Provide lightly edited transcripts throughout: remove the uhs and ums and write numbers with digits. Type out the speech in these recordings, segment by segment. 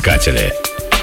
искатели.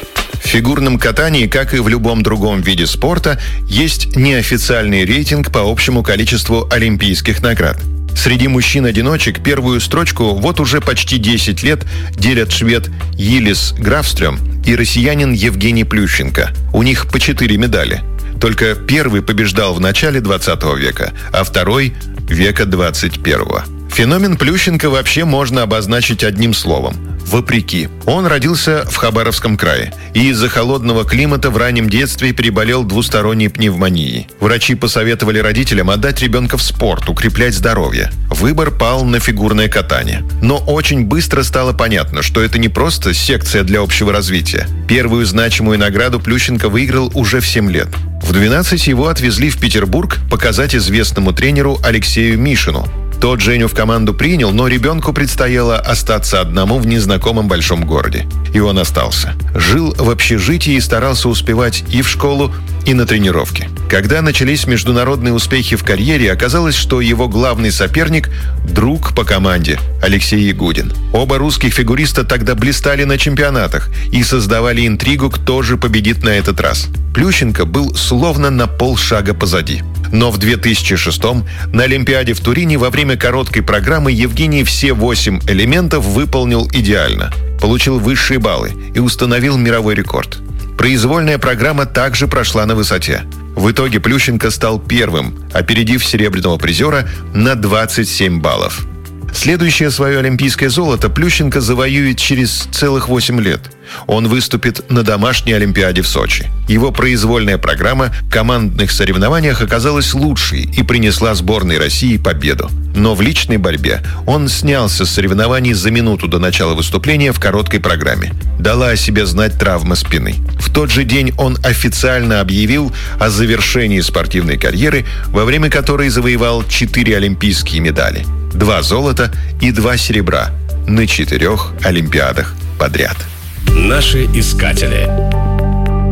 В фигурном катании, как и в любом другом виде спорта, есть неофициальный рейтинг по общему количеству олимпийских наград. Среди мужчин-одиночек первую строчку вот уже почти 10 лет делят швед Йилис Графстрём и россиянин Евгений Плющенко. У них по 4 медали. Только первый побеждал в начале 20 века, а второй – века 21-го. Феномен Плющенко вообще можно обозначить одним словом – вопреки. Он родился в Хабаровском крае и из-за холодного климата в раннем детстве переболел двусторонней пневмонией. Врачи посоветовали родителям отдать ребенка в спорт, укреплять здоровье. Выбор пал на фигурное катание. Но очень быстро стало понятно, что это не просто секция для общего развития. Первую значимую награду Плющенко выиграл уже в 7 лет. В 12 его отвезли в Петербург показать известному тренеру Алексею Мишину. Тот Женю в команду принял, но ребенку предстояло остаться одному в незнакомом большом городе. И он остался. Жил в общежитии и старался успевать и в школу, и на тренировки. Когда начались международные успехи в карьере, оказалось, что его главный соперник – друг по команде Алексей Ягудин. Оба русских фигуриста тогда блистали на чемпионатах и создавали интригу, кто же победит на этот раз. Плющенко был словно на полшага позади. Но в 2006-м на Олимпиаде в Турине во время короткой программы Евгений все 8 элементов выполнил идеально. Получил высшие баллы и установил мировой рекорд. Произвольная программа также прошла на высоте. В итоге Плющенко стал первым, опередив серебряного призера на 27 баллов. Следующее свое олимпийское золото Плющенко завоюет через целых 8 лет. Он выступит на домашней Олимпиаде в Сочи. Его произвольная программа в командных соревнованиях оказалась лучшей и принесла сборной России победу. Но в личной борьбе он снялся с соревнований за минуту до начала выступления в короткой программе. Дала о себе знать травма спины. В тот же день он официально объявил о завершении спортивной карьеры, во время которой завоевал 4 олимпийские медали. 2 золота и 2 серебра на 4 Олимпиадах подряд. Наши искатели.